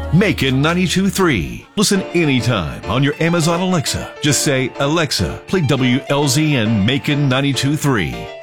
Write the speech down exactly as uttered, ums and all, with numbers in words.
Macon ninety-two point three. Listen anytime on your Amazon Alexa. Just say, Alexa, play W L Z N Macon ninety-two point three.